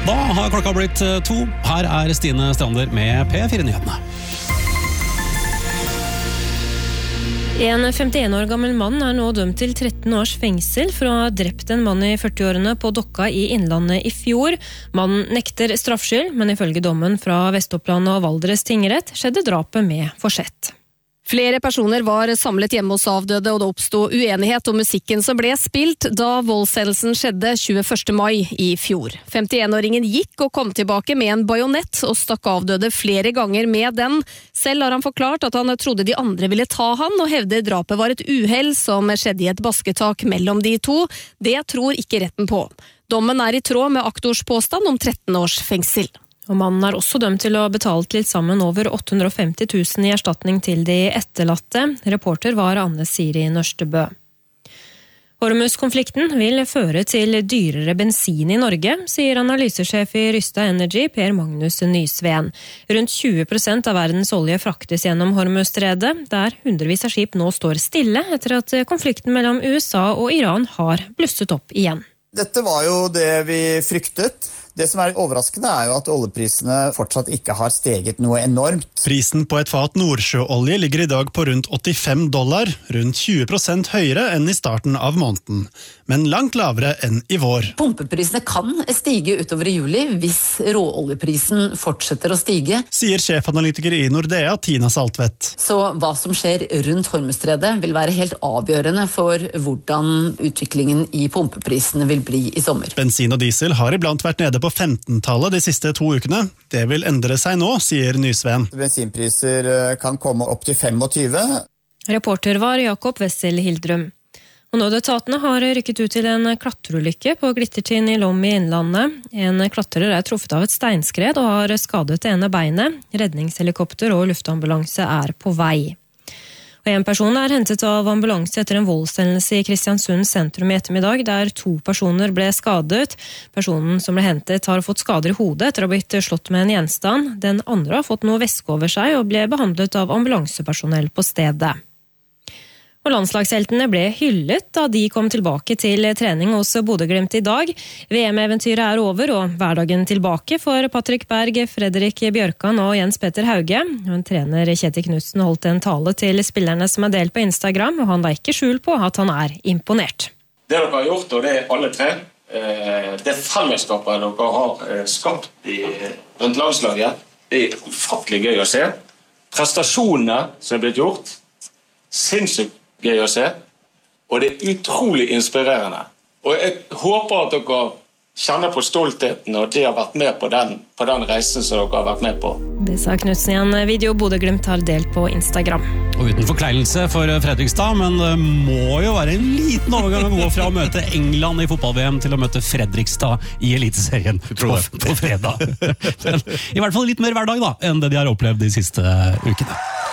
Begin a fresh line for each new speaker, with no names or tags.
Da har klokka blitt 2. Her Stine Strander med P4-nyhetene.
En 51 år gammel mann nå dømt til 13 års fengsel for å ha drept en mann i 40-årene på Dokka i Innlandet i fjor. Mannen nekter straffskyld, men ifølge dommen fra Vestoppland og Valdres tingrett skjedde drapet med forsett.
Flere personer var samlet hjemme hos avdøde, og det oppstod uenighet om musikken som ble spilt da voldshendelsen skjedde 21. mai i fjor. 51-åringen gikk og kom tilbake med en bajonett og stakk avdøde flere ganger med den. Selv har han forklart at han trodde de andre ville ta han, og hevder drapet var et uhell som skjedde i et basketak mellom de to. Det tror ikke retten på. Dommen i tråd med aktors påstand om 13 års fengsel.
Og mannen også dømt til å ha betalt til sammen over 850 000 i erstatning til de etterlatte. Reporter var Anne Siri Nørstebø. Hormuz-konflikten vil føre til dyrere bensin i Norge, sier analysesjef i Rystad Energy, Per Magnus Nysveen. Rundt 20% av verdens olje fraktes gjennom Hormuz-stredet, der hundrevis av skip nå står stille etter at konflikten mellom USA og Iran har blusset opp igjen.
Dette var jo det vi fryktet. Det som overraskende jo at oljeprisene fortsatt ikke har steget noe enormt.
Prisen på et fat nordsjøolje ligger i dag på rundt $85, rundt 20% høyere enn i starten av måneden, men langt lavere enn i vår.
Pumpeprisene kan stige utover i juli hvis råoljeprisen fortsetter å stige,
sier sjefanalytiker i Nordea, Tina Saltvedt.
Så hva som skjer rundt Hormuzstredet vil være helt avgjørende for hvordan utviklingen i pumpeprisene vil bli i sommer.
Bensin og diesel har iblant vært nede på 15-tallet de siste 2 ukene. Det vil endre seg nå, sier Nysveen.
Bensinpriser kan komme opp til 25.
Reporter var Jakob Wessel Hildrum. Og nødetatene har rykket ut til en klatreulykke på Glittertind i Lom i Innlandet. En klatrer truffet av et steinskred og har skadet det ene beinet. Redningshelikopter og luftambulanse på vei. Og en person hentet av ambulanse etter en voldshendelse i Kristiansund sentrum i ettermiddag, der 2 personer ble skadet. Personen som ble hentet har fått skader i hodet etter å ha blitt slått med en gjenstand. Den andre har fått noe væske over seg og ble behandlet av ambulansepersonell på stedet. Og landslagsheltene ble hyllet da de kom tilbake til trening hos Bodø/Glimt i dag. VM-eventyret over og hverdagen tilbake for Patrick Berg, Fredrik Bjørkan og Jens Petter Hauge. Og trener Kjetil Knudsen holdt en tale til spillerne som delt på Instagram, og han la ikke skjul på at han imponert.
Det dere har gjort, og det alle 3, det fellesskapet dere har skapt rundt landslaget, det ufattelig gøy å se. Prestasjonene som blitt gjort, sinnssykt gøy å se, og det utrolig inspirerende. Og jeg håper at dere kjenner på stoltheten, og de har vært med på den reisen som dere har vært med på.
Det sa Knudsen i en video Bodø/Glimt har delt på Instagram.
Og uten forkleinelse for Fredrikstad, men det må jo være en liten overgang å gå fra å møte England i fotball-VM til å møte Fredrikstad i Eliteserien på fredag. I hvert fall litt mer hverdag da, enn det de har opplevd de siste ukene.